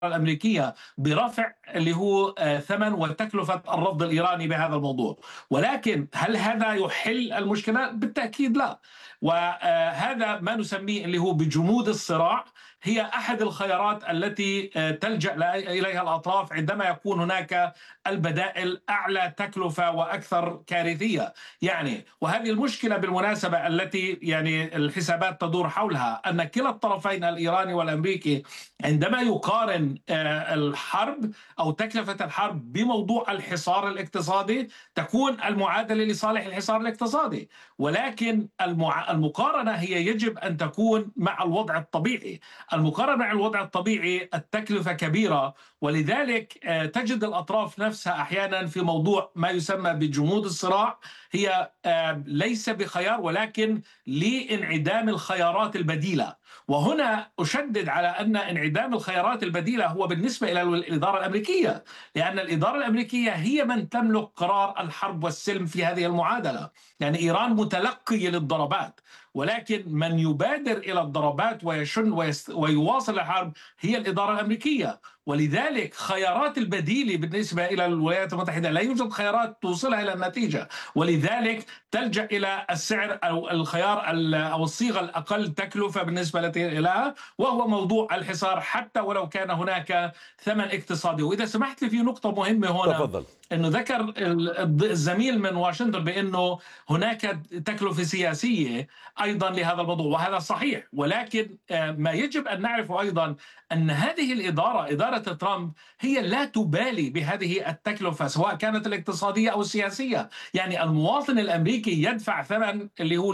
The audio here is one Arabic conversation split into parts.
الأمريكية برفع اللي هو ثمن وتكلفة الرفض الإيراني بهذا الموضوع. ولكن هل هذا يحل المشكلة؟ بالتأكيد لا. وهذا ما نسميه اللي هو بجمود الصراع، هي أحد الخيارات التي تلجأ إليها الأطراف عندما يكون هناك البدائل أعلى تكلفة وأكثر كارثية. يعني وهذه المشكلة بالمناسبة التي يعني الحسابات تدور حولها، أن كلا الطرفين الإيراني والأمريكي عندما يقارن الحرب أو تكلفة الحرب بموضوع الحصار الاقتصادي، تكون المعادلة لصالح الحصار الاقتصادي. ولكن المقارنة هي يجب أن تكون مع الوضع الطبيعي. المقارنة مع الوضع الطبيعي التكلفة كبيرة، ولذلك تجد الأطراف نفسها أحيانا في موضوع ما يسمى بجمود الصراع، هي ليس بخيار ولكن لانعدام الخيارات البديلة. وهنا أشدد على أن انعدام الخيارات البديلة هو بالنسبة إلى الإدارة الأمريكية، لأن الإدارة الأمريكية هي من تملك قرار الحرب والسلم في هذه المعادلة. يعني إيران متلقية للضربات، ولكن من يبادر إلى الضربات ويشن ويواصل الحرب هي الإدارة الأمريكية. ولذلك خيارات البديلة بالنسبة إلى الولايات المتحدة لا يوجد خيارات توصلها إلى النتيجة، ولذلك تلجأ إلى السعر أو الخيار أو الصيغة الأقل تكلفة بالنسبة لها، وهو موضوع الحصار حتى ولو كان هناك ثمن اقتصادي. وإذا سمحت لي في نقطة مهمة هنا، تفضل. أنه ذكر الزميل من واشنطن بأنه هناك تكلفة سياسية أيضا لهذا الموضوع، وهذا صحيح. ولكن ما يجب أن نعرف أيضا أن هذه الإدارة، إدارة ترامب، هي لا تبالي بهذه التكلفة سواء كانت الاقتصادية أو السياسية. يعني المواطن الأمريكي يدفع ثمن اللي هو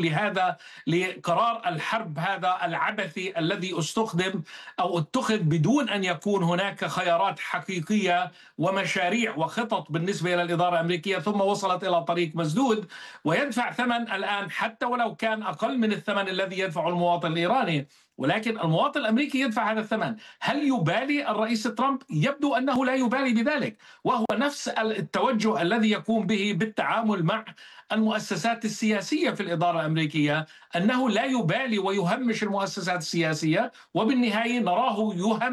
لقرار الحرب هذا العبثي الذي استخدم أو اتخذ بدون أن يكون هناك خيارات حقيقية ومشاريع وخطط بالنسبة إلى الإدارة الأمريكية، ثم وصلت إلى طريق مسدود، ويدفع ثمن الآن حتى ولو كان أقل من الثمن الذي يدفعه المواطن الإيراني. ولكن المواطن الأمريكي يدفع هذا الثمن. هل يبالي الرئيس ترامب؟ يبدو أنه لا يبالي بذلك، وهو نفس التوجه الذي يقوم به بالتعامل مع المؤسسات السياسية في الإدارة الأمريكية، أنه لا يبالي ويهمش المؤسسات السياسية، وبالنهاية نراه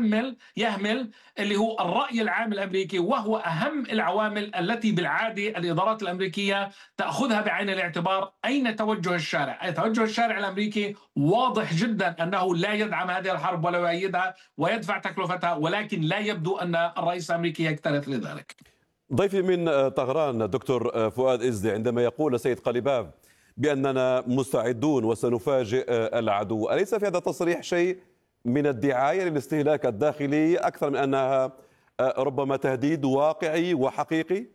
يهمل اللي هو الرأي العام الأمريكي، وهو أهم العوامل التي بالعادة الإدارات الأمريكية تأخذها بعين الاعتبار. أين توجه الشارع؟ توجه الشارع الأمريكي واضح جدا أنه لا يدعم هذه الحرب ولا يؤيدها ويدفع تكلفتها، ولكن لا يبدو أن الرئيس الأمريكي يكترث لذلك. ضيفي من طهران دكتور فؤاد إزدي، عندما يقول السيد قليباف بأننا مستعدون وسنفاجئ العدو، أليس في هذا التصريح شيء من الدعاية للاستهلاك الداخلي أكثر من أنها ربما تهديد واقعي وحقيقي؟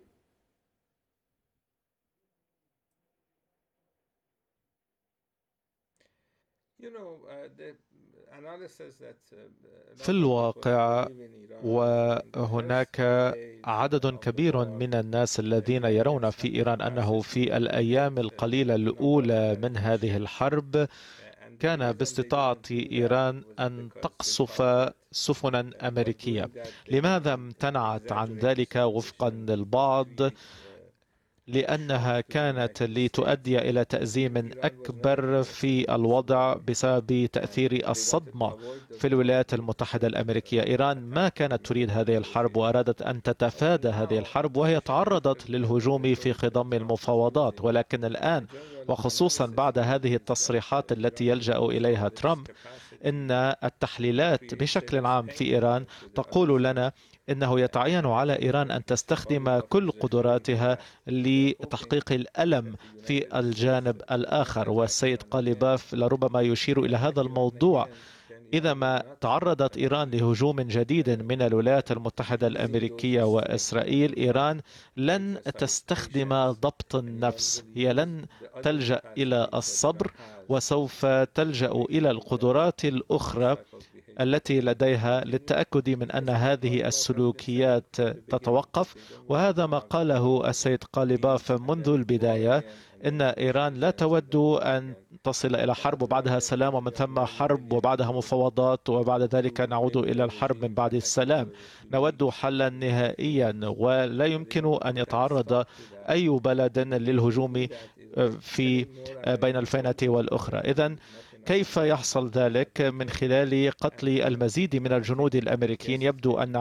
في الواقع وهناك عدد كبير من الناس الذين يرون في إيران أنه في الأيام القليلة الأولى من هذه الحرب كان باستطاعة إيران أن تقصف سفنا أمريكية. لماذا امتنعت عن ذلك وفقا للبعض؟ لأنها كانت لتؤدي إلى تأزيم أكبر في الوضع بسبب تأثير الصدمة في الولايات المتحدة الأمريكية. إيران ما كانت تريد هذه الحرب وأرادت أن تتفادى هذه الحرب، وهي تعرضت للهجوم في خضم المفاوضات. ولكن الآن وخصوصا بعد هذه التصريحات التي يلجأ إليها ترامب، إن التحليلات بشكل عام في إيران تقول لنا إنه يتعين على إيران أن تستخدم كل قدراتها لتحقيق الألم في الجانب الآخر. والسيد قليباف لربما يشير إلى هذا الموضوع. إذا ما تعرضت إيران لهجوم جديد من الولايات المتحدة الأمريكية وإسرائيل، إيران لن تستخدم ضبط النفس، هي لن تلجأ إلى الصبر، وسوف تلجأ إلى القدرات الأخرى التي لديها للتأكد من أن هذه السلوكيات تتوقف. وهذا ما قاله السيد قليباف منذ البداية، إن إيران لا تود أن تصل إلى حرب وبعدها سلام، ومن ثم حرب وبعدها مفاوضات وبعد ذلك نعود إلى الحرب من بعد السلام. نود حلا نهائيا، ولا يمكن أن يتعرض أي بلد للهجوم في بين الفينة والأخرى. إذن كيف يحصل ذلك؟ من خلال قتل المزيد من الجنود الأمريكيين. يبدو أن